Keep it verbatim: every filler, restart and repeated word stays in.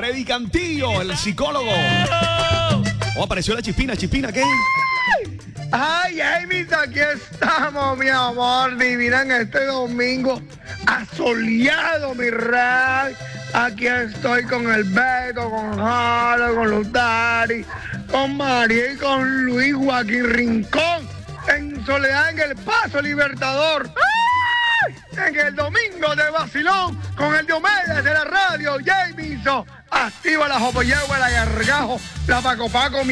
Freddy Cantillo, el psicólogo. Oh, apareció la Chispina. ¿Chispina qué? Ay, Jamie, aquí estamos, mi amor. Divina en este domingo asoleado, mi rey. Aquí estoy con el Beto, con Jalo, con Lutari, con María y con Luis Joaquín Rincón. En soledad en el Paso Libertador. ¡Ay! En el domingo de vacilón con el Diomedes de la radio, Jamison. Activa la Jopoyegua, la Gargajo, la Paco Paco, mi